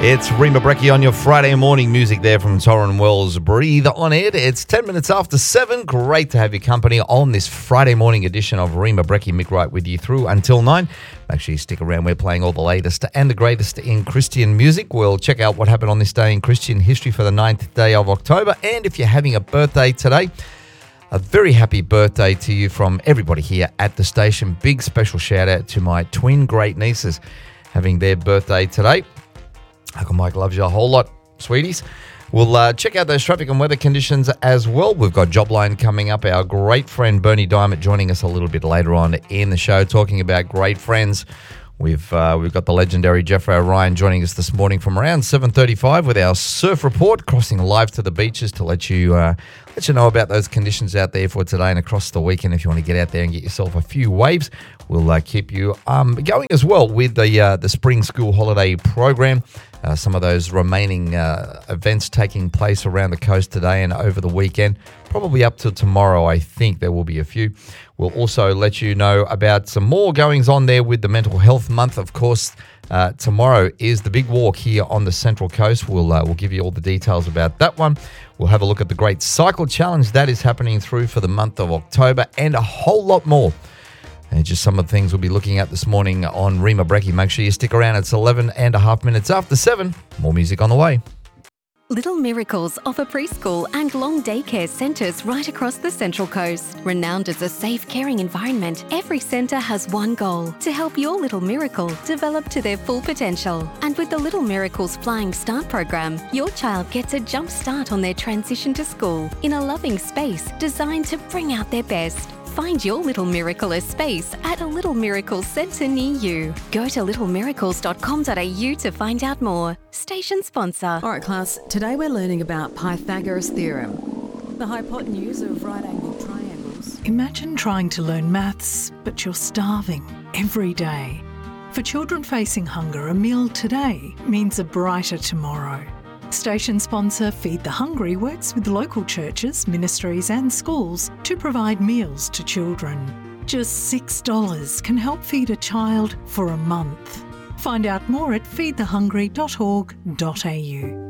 It's Rima Brecky on your Friday morning. Music there from Torren Wells. Breathe on it. It's 10 minutes after 7. Great to have your company on this Friday morning edition of Rima Brecky. Mick Wright with you through until 9. Make sure you stick around. We're playing all the latest and the greatest in Christian music. We'll check out what happened on this day in Christian history for the 9th day of October. And if you're having a birthday today, a very happy birthday to you from everybody here at the station. Big special shout out to my twin great nieces having their birthday today. Uncle Mike loves you a whole lot, sweeties. We'll check out those traffic and weather conditions as well. We've got Jobline coming up. Our great friend Bernie Diamond joining us a little bit later on in the show, talking about great friends. We've got the legendary Jeffrey O'Ryan joining us this morning from around 7:35 with our surf report, crossing live to the beaches to let you know about those conditions out there for today and across the weekend. If you want to get out there and get yourself a few waves, we'll keep you going as well with the spring school holiday program. Some of those remaining events taking place around the coast today and over the weekend. Probably up till tomorrow, I think there will be a few. We'll also let you know about some more goings on there with the Mental Health Month. Of course, tomorrow is the big walk here on the Central Coast. We'll give you all the details about that one. We'll have a look at the Great Cycle Challenge that is happening through for the month of October and a whole lot more. And just some of the things we'll be looking at this morning on Rima Brecky. Make sure you stick around. It's 11 and a half minutes after 7. More music on the way. Little Miracles offer preschool and long daycare centres right across the Central Coast. Renowned as a safe, caring environment, every centre has one goal: to help your little miracle develop to their full potential. And with the Little Miracles Flying Start program, your child gets a jump start on their transition to school in a loving space designed to bring out their best. Find your Little Miracle space at a Little Miracles centre near you. Go to littlemiracles.com.au to find out more. Station sponsor. All right, class, today we're learning about Pythagoras' theorem, the hypotenuse of right-angled triangles. Imagine trying to learn maths, but you're starving every day. For children facing hunger, a meal today means a brighter tomorrow. Station sponsor Feed the Hungry works with local churches, ministries and schools to provide meals to children. Just $6 can help feed a child for a month. Find out more at feedthehungry.org.au.